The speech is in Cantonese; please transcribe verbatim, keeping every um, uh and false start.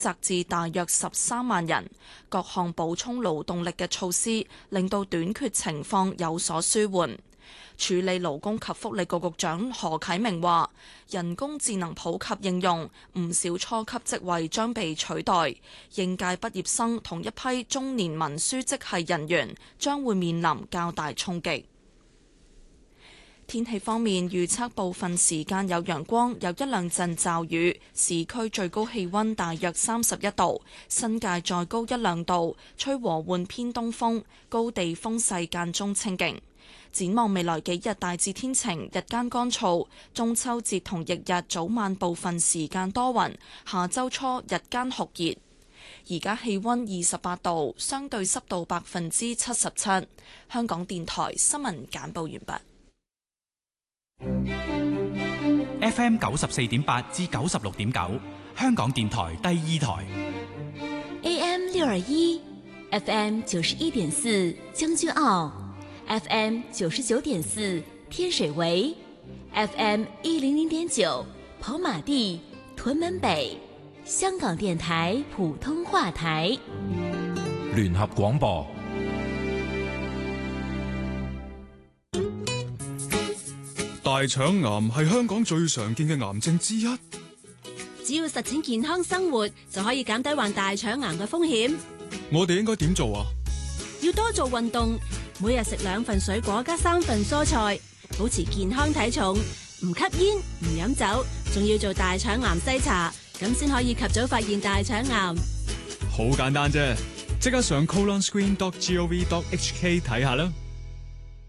窄至大約十三萬人。各項補充勞動力嘅措施令到短缺情況有所舒緩。處理勞工及福利局局長何啟明話，人工智能普及應用，唔少初級職位將被取代，應屆畢業生同一批中年文書職系人員將會面臨較大衝擊。天氣方面，預測部分時間有陽光，有一兩陣驟雨。市區最高氣溫大約三十一度，新界再高一兩度，吹和緩偏東風，高地風勢間中清勁。展望未來幾日大致天晴，日間乾燥。中秋節同翌日早晚部分時間多雲，下周初日間酷熱。而家氣溫二十八度，相對濕度百分之七十七。香港電台新聞簡報完畢。 F M 九十四點八至九十六點九，香港電台第二台。 A M 六二一 ，F M 九十一點四，將軍澳 ，F M 九十九點四，天水圍 ，F M 一零零點九，跑馬地、屯門北，香港電台普通話台。 聯合廣播。大腸癌係香港最常見嘅癌症之一。 只要實踐健康生活，就可以減低患大腸癌嘅風險。 我哋應該點做啊？ 要多做運動，每日食兩份水果加三份蔬菜，保持健康體重，唔吸煙唔飲酒，仲要做大腸癌篩查，咁先可以及早發現大腸癌。 好簡單啫，即刻上 colonscreen dot gov dot hk 睇下啦。